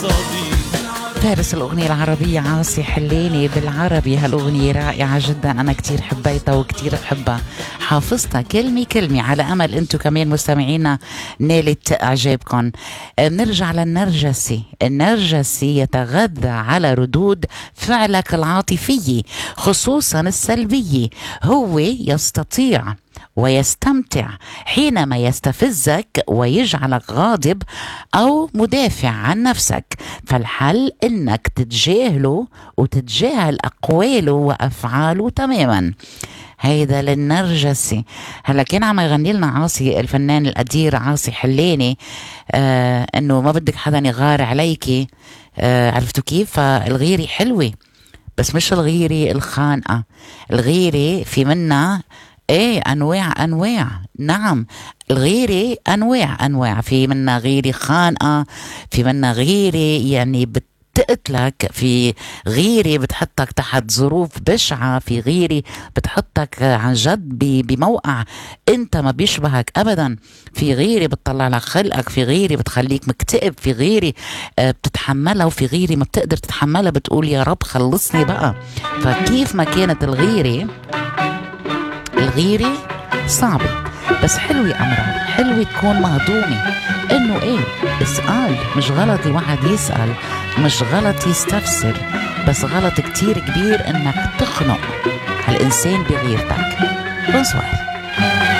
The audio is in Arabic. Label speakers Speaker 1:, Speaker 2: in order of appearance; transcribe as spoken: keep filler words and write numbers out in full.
Speaker 1: فارس الأغنية العربية عاصي حليني بالعربي. هالأغنية رائعة جدا، أنا كتير حبيتها وكتير بحبها، حافظتها كلمة كلمة، على أمل أنتو كمان مستمعينا نالت إعجابكم. نرجع للنرجسي. النرجسي يتغذى على ردود فعلك العاطفية خصوصا السلبية. هو يستطيع ويستمتع حينما يستفزك ويجعلك غاضب أو مدافع عن نفسك، فالحل إنك تتجاهله وتتجاهل أقواله وأفعاله تماما. هيدا للنرجسي. هلا كان عم يغني لنا عاصي الفنان القدير عاصي حليني آه إنه ما بدك حدا يغار عليكي، آه عرفتوا كيف؟ فالغيرة حلوة بس مش الغيرة الخانقة. الغيرة في منها ايه انواع انواع. نعم الغيرة انواع انواع، في منها غيرة خانقة، في منها غيرة يعني بتقتلك، في غيرة بتحطك تحت ظروف بشعة، في غيرة بتحطك عن جد بموقع انت ما بيشبهك ابدا، في غيرة بتطلع لك خلقك، في غيرة بتخليك مكتئب، في غيرة بتتحملها، وفي غيرة ما بتقدر تتحملها بتقول يا رب خلصني بقى. فكيف ما كانت الغيرة، الغيرة صعبة بس حلوة أمرها، حلوة تكون مهضومة. إنه إيه، اسأل، مش غلط الواحد يسأل، مش غلط يستفسر، بس غلط كتير كبير إنك تخنق هالإنسان بغيرتك. بونسوار.